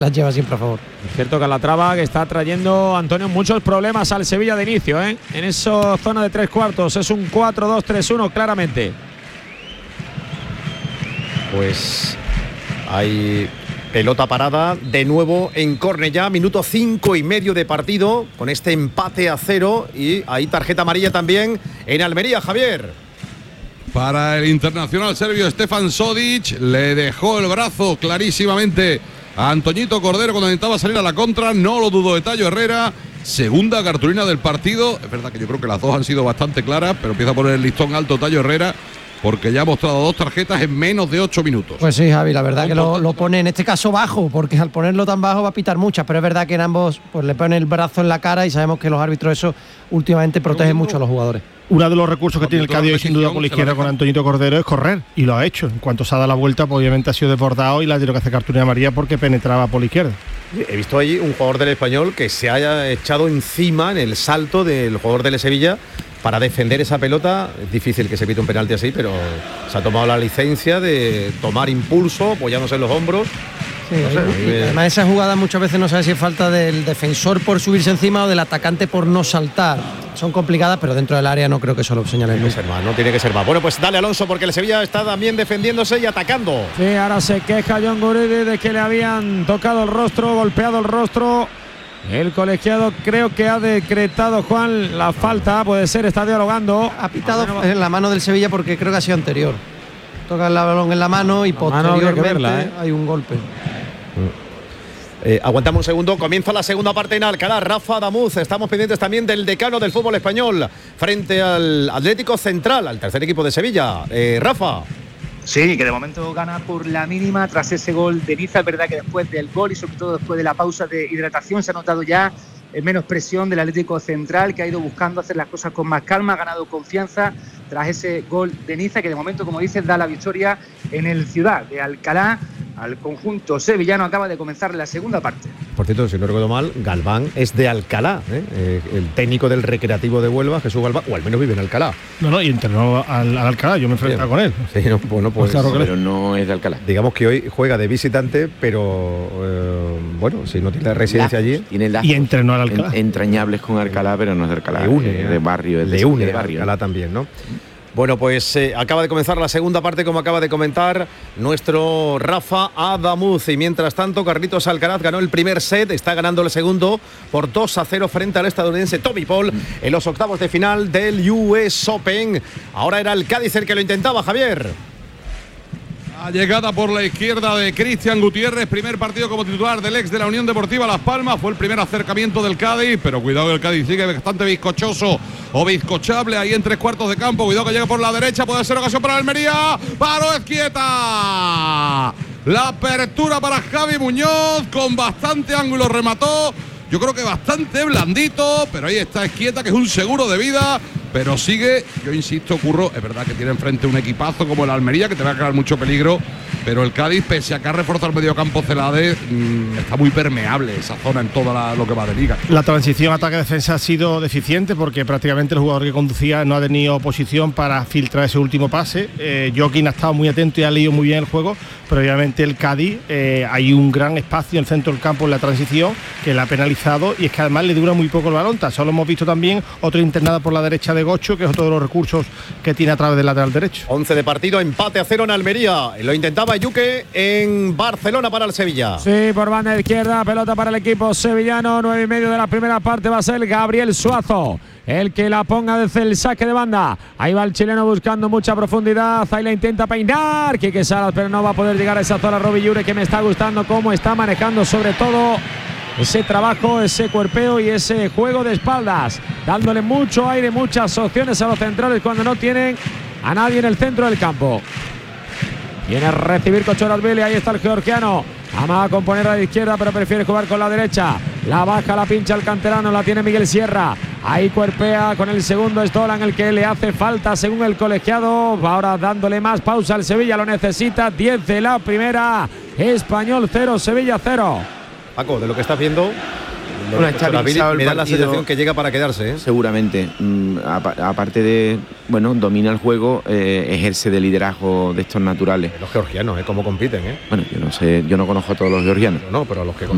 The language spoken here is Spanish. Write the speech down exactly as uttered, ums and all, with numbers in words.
las lleva siempre a favor. Es cierto que Calatrava que está trayendo, Antonio, muchos problemas al Sevilla de inicio, ¿eh? En esa zona de tres cuartos es un cuatro dos tres uno claramente. Pues hay pelota parada de nuevo en Cornellá, minuto cinco y medio de partido con este empate a cero y hay tarjeta amarilla también en Almería, Javier. Para el internacional serbio Stefan Sodic, le dejó el brazo clarísimamente a Antoñito Cordero cuando intentaba salir a la contra, no lo dudó de Tayo Herrera. Segunda cartulina del partido, es verdad que yo creo que las dos han sido bastante claras, pero empieza a poner el listón alto Tayo Herrera, porque ya ha mostrado dos tarjetas en menos de ocho minutos. Pues sí, Javi, la verdad que lo, lo pone en este caso bajo, porque al ponerlo tan bajo va a pitar muchas, pero es verdad que en ambos pues le pone el brazo en la cara y sabemos que los árbitros eso últimamente protegen mucho a los jugadores. Uno de los recursos que tiene el Cádiz hoy sin duda por la izquierda con Antoñito Cordero es correr, y lo ha hecho. En cuanto se ha dado la vuelta, pues obviamente ha sido desbordado y la ha tenido que hacer cartulina amarilla porque penetraba por la izquierda. He visto allí un jugador del Español que se haya echado encima en el salto del jugador del Sevilla para defender esa pelota. Es difícil que se pite un penalti así, pero se ha tomado la licencia de tomar impulso, apoyándose en los hombros. Sí, no sé, además esa jugada muchas veces no sabe si es falta del defensor por subirse encima o del atacante por no saltar. Son complicadas, pero dentro del área no creo que eso lo señalen. Tiene que ser más, no tiene que ser más. Bueno, pues dale, Alonso, porque el Sevilla está también defendiéndose y atacando. Sí, ahora se queja John Guridi de que le habían tocado el rostro, golpeado el rostro. El colegiado creo que ha decretado, Juan, la falta, puede ser, está dialogando. Ha pitado en la mano del Sevilla porque creo que ha sido anterior. Toca el balón en la mano y la posteriormente mano verla, ¿eh? Hay un golpe. Eh, aguantamos un segundo, comienza la segunda parte en Alcalá. Rafa Adamuz, estamos pendientes también del decano del fútbol español frente al Atlético Central, al tercer equipo de Sevilla. Eh, Rafa. Sí, que de momento gana por la mínima tras ese gol de Niza. Es verdad que después del gol y sobre todo después de la pausa de hidratación se ha notado ya menos presión del Atlético Central, que ha ido buscando hacer las cosas con más calma, ha ganado confianza tras ese gol de Niza, que de momento, como dices, da la victoria en el Ciudad de Alcalá al conjunto sevillano. Acaba de comenzar la segunda parte. Por cierto, si no recuerdo mal, Galván es de Alcalá, ¿eh? Eh, el técnico del Recreativo de Huelva, Jesús Galván, o al menos vive en Alcalá. No, no, y entrenó al, al Alcalá, yo me enfrentaba con él. Sí, no, bueno, pues, pues claro que pero no es de Alcalá. Digamos que hoy juega de visitante, pero eh, bueno, si no tiene la residencia lazos, allí. Tiene lazos y entrenó al Alcalá. En, entrañables con Alcalá, pero no es de Alcalá. Le une, de, de barrio, le de, une de barrio. Alcalá también, ¿no? Bueno, pues eh, acaba de comenzar la segunda parte, como acaba de comentar nuestro Rafa Adamuz. Y mientras tanto, Carlitos Alcaraz ganó el primer set, está ganando el segundo por dos a cero frente al estadounidense Tommy Paul en los octavos de final del U S Open. Ahora era el Cádiz el que lo intentaba, Javier. La llegada por la izquierda de Cristian Gutiérrez, primer partido como titular del ex de la Unión Deportiva Las Palmas, fue el primer acercamiento del Cádiz, pero cuidado que el Cádiz sigue bastante bizcochoso o bizcochable ahí en tres cuartos de campo, cuidado que llega por la derecha, puede ser ocasión para Almería, paró Ezquieta, la apertura para Javi Muñoz, con bastante ángulo remató, yo creo que bastante blandito, pero ahí está Ezquieta, que es un seguro de vida. Pero sigue, yo insisto, Curro, es verdad que tiene enfrente un equipazo como el Almería, que te va a crear mucho peligro, pero el Cádiz, pese a que ha reforzado el mediocampo Celades, mmm, está muy permeable esa zona en todo la, lo que va de liga. La transición ataque-defensa ha sido deficiente porque prácticamente el jugador que conducía no ha tenido posición para filtrar ese último pase. Eh, Joaquín ha estado muy atento y ha leído muy bien el juego, pero obviamente el Cádiz, eh, hay un gran espacio en el centro del campo en la transición que le ha penalizado, y es que además le dura muy poco el balón. Solo hemos visto también otra internada por la derecha de Gocho, que es otro de los recursos que tiene a través del lateral derecho. once de partido, empate a cero en Almería. Lo intentaba Yuque en Barcelona para el Sevilla. Sí, por banda izquierda, pelota para el equipo sevillano. Nueve y medio de la primera parte va a ser Gabriel Suazo el que la ponga desde el saque de banda. Ahí va el chileno buscando mucha profundidad. Ahí la intenta peinar Quique Salas, pero no va a poder llegar a esa zona. Roby Llure, que me está gustando cómo está manejando sobre todo ese trabajo, ese cuerpeo y ese juego de espaldas, dándole mucho aire, muchas opciones a los centrales cuando no tienen a nadie en el centro del campo. Viene a recibir Cochorasvili, ahí está el georgiano. Ama a componer a la izquierda, pero prefiere jugar con la derecha. La baja, la pincha el canterano, la tiene Miguel Sierra. Ahí cuerpea con el segundo Stolan, el que le hace falta según el colegiado. Ahora dándole más pausa al Sevilla, lo necesita. diez de la primera. Español cero, Sevilla cero. Paco, de lo que estás viendo, bueno, está pensado el me da la partido, sensación que llega para quedarse, ¿eh? Seguramente. Mm, aparte de, bueno, domina el juego, eh, ejerce de liderazgo de estos naturales. Los georgianos, ¿eh? Cómo compiten, ¿eh? Bueno, yo no sé, yo no conozco a todos los georgianos. No, pero los que como,